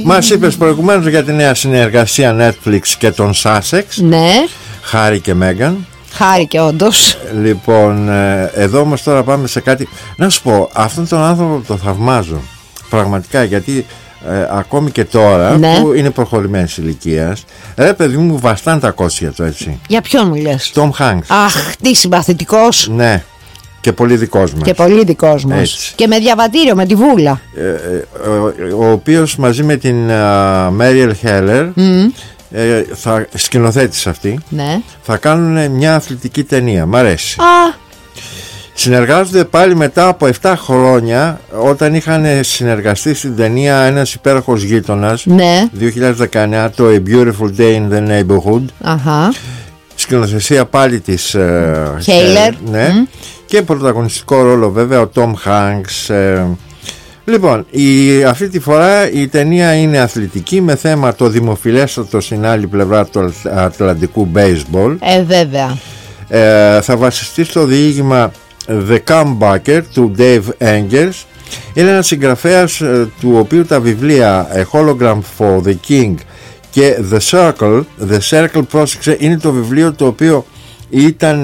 Μας είπες προηγουμένως για τη νέα συνεργασία Netflix και τον Sussex. Ναι. Χάρη και Μέγαν. Χάρη και όντως. Λοιπόν, εδώ όμως τώρα πάμε σε κάτι. Να σου πω, αυτόν τον άνθρωπο το θαυμάζω πραγματικά, γιατί ακόμη και τώρα, ναι, που είναι προχωρημένης ηλικίας, ρε παιδί μου, βαστάνε τα κόσια του, έτσι. Για ποιον μου λες? Tom Hanks. Αχ, τι συμπαθητικός. Ναι. Και πολύ δικός μας. Και πολύ δικός μας. Έτσι. Και με διαβατήριο, με τη βούλα. Ο οποίος μαζί με την Mariel Heller, θα σκηνοθέτης αυτή, ναι, θα κάνουν μια αθλητική ταινία. Μ' αρέσει. Συνεργάζονται πάλι μετά από 7 χρόνια, όταν είχαν συνεργαστεί στην ταινία Ένας υπέροχος γείτονας, ναι, 2019, το A Beautiful Day in the Neighborhood. Αχα. Σκηνοθεσία πάλι της Heller, ναι, και πρωταγωνιστικό ρόλο βέβαια ο Tom Hanks. Λοιπόν, αυτή τη φορά η ταινία είναι αθλητική, με θέμα το δημοφιλέστατο στην άλλη πλευρά του Ατλαντικού baseball. Βέβαια. Θα βασιστεί στο διήγημα The Comebacker του Dave Eggers. Είναι ένας συγγραφέας του οποίου τα βιβλία A Hologram for the King και The Circle, πρόσεξε, είναι το βιβλίο το οποίο ήταν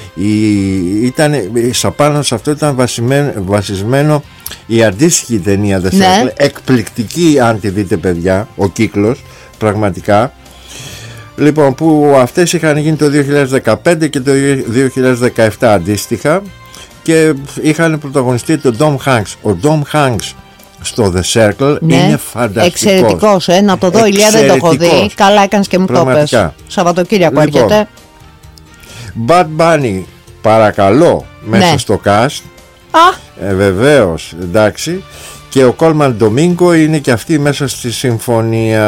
πάνω σε αυτό ήταν βασισμένο η αντίστοιχη ταινία The Circle, ναι, εκπληκτική αν τη δείτε παιδιά, ο κύκλος πραγματικά. Λοιπόν, που αυτές είχαν γίνει το 2015 και το 2017 αντίστοιχα, και είχαν πρωταγωνιστεί τον Tom Hanks. Ο Tom Hanks στο The Circle, ναι, είναι φανταστικός. Εξαιρετικός, να το δω, Ηλία, δεν το έχω δει. Καλά έκανες και μου το πες. Σαββατοκύριακο έρχεται. Bad Bunny, παρακαλώ, μέσα, ναι, στο cast. Βεβαίως, εντάξει. Και ο Coleman Domingo είναι και αυτή μέσα στη συμφωνία.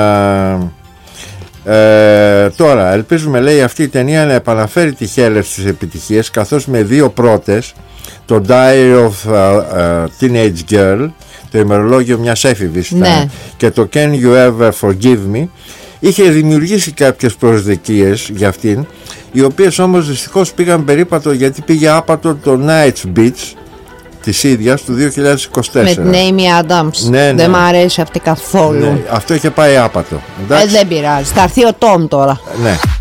Τώρα ελπίζουμε, λέει, αυτή η ταινία να επαναφέρει τη Heller στις επιτυχίες, καθώς με 2 πρώτες, το Diary of Teenage Girl, το ημερολόγιο μιας έφηβης, ναι, και το Can You Ever Forgive Me, είχε δημιουργήσει κάποιες προσδοκίες για αυτήν, οι οποίες όμως δυστυχώς πήγαν περίπατο, γιατί πήγε άπατο το Night's Beach της ίδιας του 2024 με την Amy Adams. Ναι, δεν μ' αρέσει αυτή καθόλου. Ναι, αυτό είχε πάει άπατο. Δεν πειράζει, θα έρθει ο Tom τώρα. Ναι.